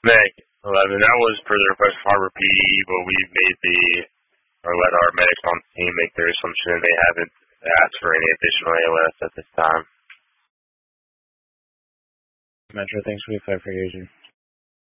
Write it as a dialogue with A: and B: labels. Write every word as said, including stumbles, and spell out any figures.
A: Meg eleven, that was per the request of Harbor P D, but we made the, or let our medics on the team make their assumption and they haven't asked for any additional A L S at this time.
B: Metro, thanks for the clarification.